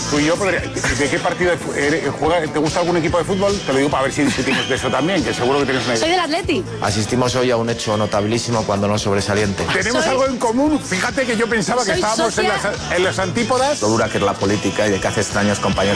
tú y yo, ¿de qué partido te gusta algún equipo de fútbol? Te lo digo para ver si discutimos de eso también, que seguro que tienes una idea. Soy del Atleti. Asistimos hoy a un hecho notabilísimo cuando no sobresaliente. Tenemos algo en común. Fíjate que yo pensaba que estábamos en las antípodas. Lo dura que es la política y de que hace extraños compañeros